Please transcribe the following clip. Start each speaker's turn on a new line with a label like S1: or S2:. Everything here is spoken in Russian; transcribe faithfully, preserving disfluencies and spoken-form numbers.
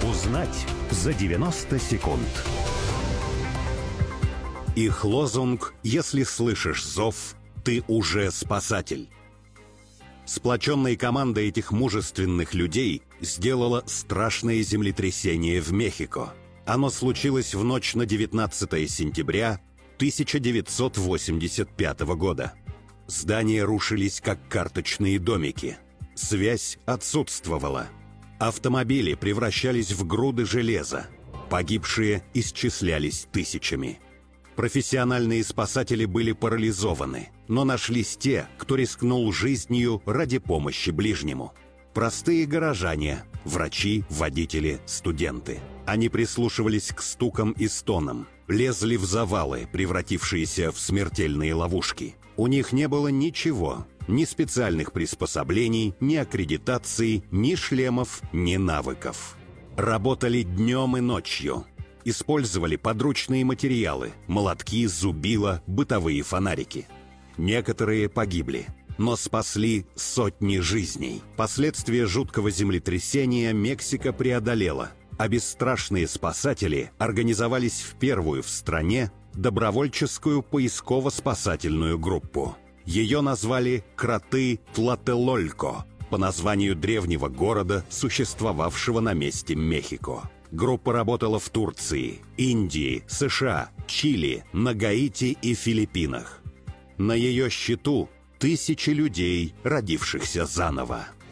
S1: Узнать за девяносто секунд. Их лозунг «Если слышишь зов, ты уже спасатель». Сплоченная команда этих мужественных людей сделала страшное землетрясение в Мехико. Оно случилось в ночь на девятнадцатое сентября тысяча девятьсот восемьдесят пятого года. Здания рушились, как карточные домики. Связь отсутствовала. Автомобили превращались в груды железа. Погибшие исчислялись тысячами. Профессиональные спасатели были парализованы, но нашлись те, кто рискнул жизнью ради помощи ближнему. Простые горожане, врачи, водители, студенты. Они прислушивались к стукам и стонам, лезли в завалы, превратившиеся в смертельные ловушки. У них не было ничего, ни специальных приспособлений, ни аккредитации, ни шлемов, ни навыков. Работали днем и ночью. Использовали подручные материалы – молотки, зубила, бытовые фонарики. Некоторые погибли, но спасли сотни жизней. Последствия жуткого землетрясения Мексика преодолела, а бесстрашные спасатели организовались в первую в стране добровольческую поисково-спасательную группу. Ее назвали «Кроты Тлателолько» по названию древнего города, существовавшего на месте Мехико. Группа работала в Турции, Индии, США, Чили, на Гаити и Филиппинах. На ее счету тысячи людей, родившихся заново.